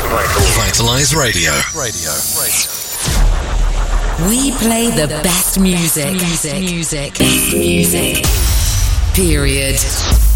Vitalize Radio. We play the best music. Period.